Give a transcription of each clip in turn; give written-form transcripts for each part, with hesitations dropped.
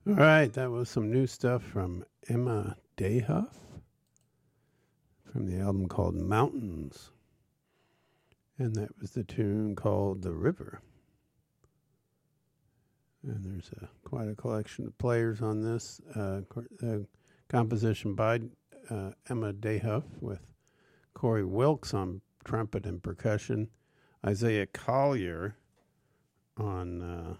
All right, that was some new stuff from Emma Dayhuff from the album called Mountains. And that was the tune called The River. And there's quite a collection of players on this. Composition by Emma Dayhuff with Corey Wilkes on trumpet and percussion, Isaiah Collier on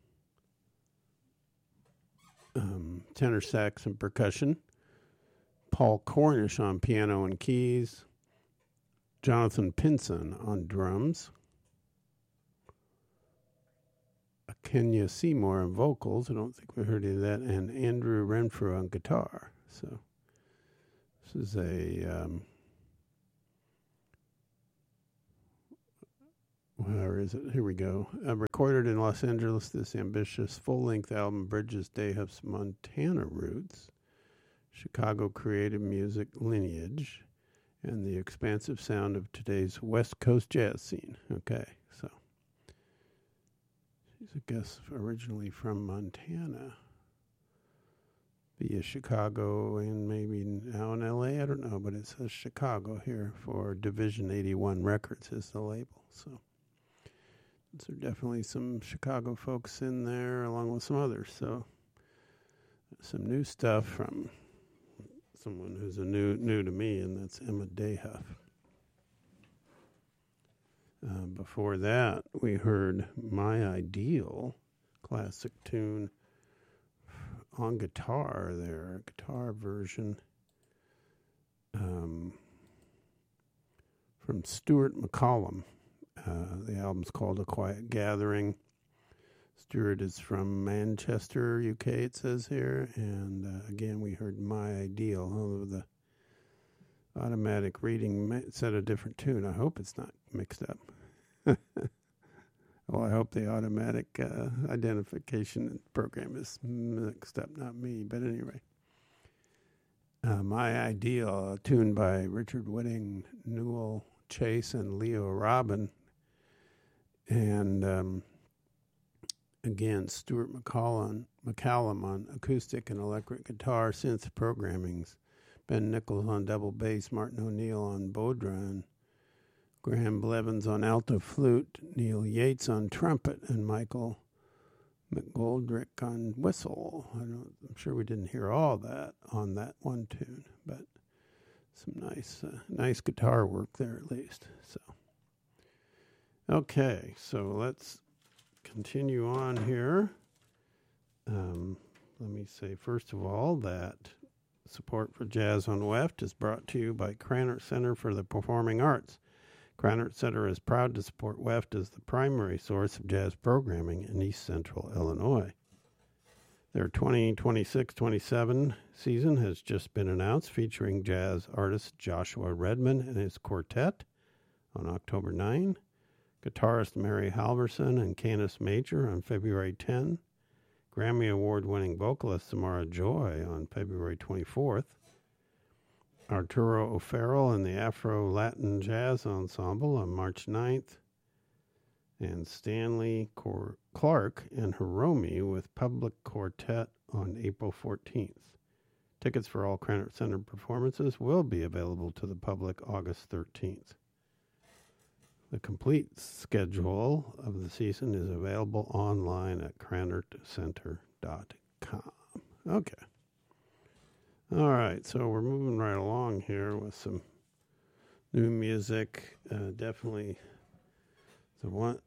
tenor sax and percussion, Paul Cornish on piano and keys, Jonathan Pinson on drums, Kenya Seymour on vocals. I don't think we heard any of that, and Andrew Renfrew on guitar. So this is a where is it? Here we go. Recorded in Los Angeles, this ambitious full-length album bridges Dayhuff's Montana roots, Chicago creative music lineage, and the expansive sound of today's West Coast jazz scene. Okay, so she's, I guess, originally from Montana, via Chicago and maybe now in LA. I don't know, but it says Chicago here for Division 81 Records is the label. So there are definitely some Chicago folks in there along with some others. So some new stuff from someone who's new to me, and that's Emma Dayhuff. Before that, we heard My Ideal, classic tune on guitar there, a guitar version from Stuart McCollum. The album's called A Quiet Gathering. Stuart is from Manchester, UK, it says here. And again, we heard My Ideal. Although the automatic reading said a different tune. I hope it's not mixed up. Well, I hope the automatic identification program is mixed up, not me. But anyway, My Ideal, a tune by Richard Whitting, Newell Chase, and Leo Robin. And again, Stuart McCallum on acoustic and electric guitar, synth programmings, Ben Nichols on double bass, Martin O'Neill on bodhrán, Graham Blevins on alto flute, Neil Yates on trumpet, and Michael McGoldrick on whistle. I'm sure we didn't hear all that on that one tune, but some nice guitar work there at least. So, okay, so let's continue on here. Let me say, first of all, that support for Jazz on WEFT is brought to you by Krannert Center for the Performing Arts. Krannert Center is proud to support WEFT as the primary source of jazz programming in East Central Illinois. Their 2026-27 season has just been announced, featuring jazz artist Joshua Redman and his quartet on October 9, guitarist Mary Halverson and Canis Major on February 10, Grammy Award-winning vocalist Samara Joy on February 24th, Arturo O'Farrell and the Afro-Latin Jazz Ensemble on March 9th, and Stanley Clark and Hiromi with Public Quartet on April 14th. Tickets for all Krannert Center performances will be available to the public August 13th. The complete schedule of the season is available online at krannertcenter.com. Okay. All right, so we're moving right along here with some new music. Definitely the one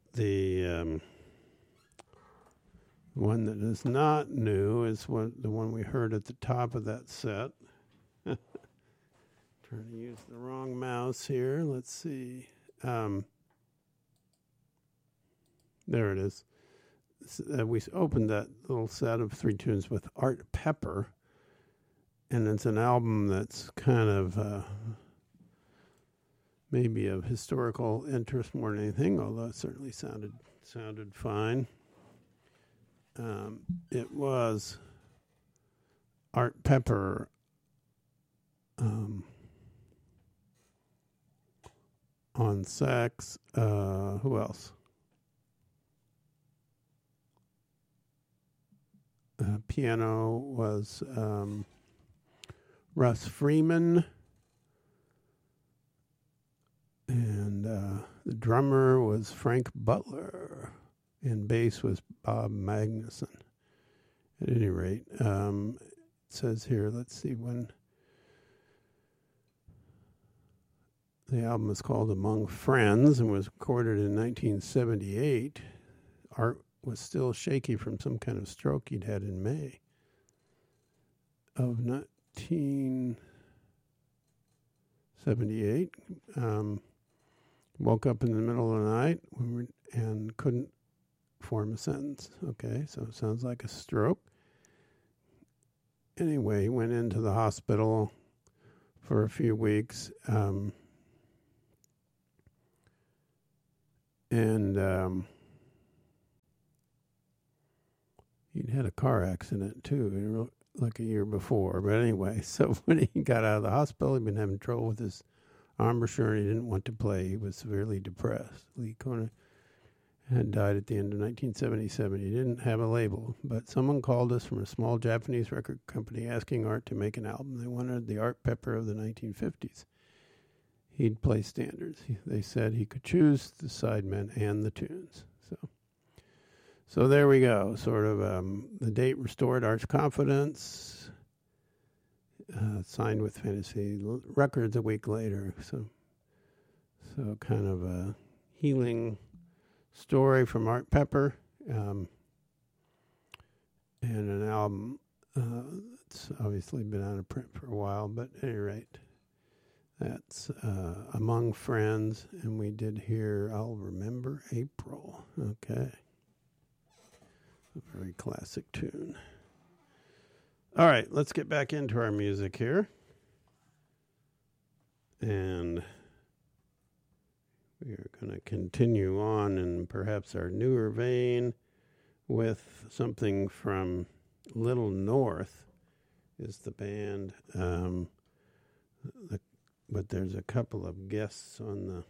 that is not new is the one we heard at the top of that set. Trying to use the wrong mouse here. Let's see. There it is. We opened that little set of three tunes with Art Pepper, and it's an album that's kind of maybe of historical interest more than anything, although it certainly sounded fine. It was Art Pepper on sax. Who else? piano was Russ Freeman. And the drummer was Frank Butler. And bass was Bob Magnuson. At any rate, it says here, let's see when the album is called Among Friends and was recorded in 1978. Art was still shaky from some kind of stroke he'd had in May of 1978. Woke up in the middle of the night and couldn't form a sentence. Okay, so it sounds like a stroke. Anyway, he went into the hospital for a few weeks. And he'd had a car accident, too, like a year before. But anyway, so when he got out of the hospital, he'd been having trouble with his embouchure, and he didn't want to play. He was severely depressed. Lee Konitz had died at the end of 1977. He didn't have a label, but someone called us from a small Japanese record company asking Art to make an album. They wanted the Art Pepper of the 1950s. He'd play standards. They said he could choose the sidemen and the tunes. So there we go. Sort of the date restored Art's confidence. Signed with Fantasy Records a week later. So kind of a healing story from Art Pepper, and an album that's obviously been out of print for a while, but at any rate, that's Among Friends, and we did hear I'll Remember April. Okay. A very classic tune. All right, let's get back into our music here. And we are going to continue on in perhaps our newer vein with something from Little North is the band. But there's a couple of guests on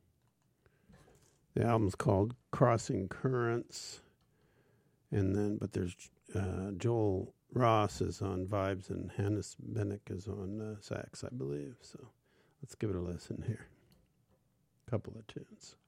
the album's called Crossing Currents. But there's Joel Ross is on vibes and Hannes Bennick is on sax, I believe. So let's give it a listen here. A couple of tunes.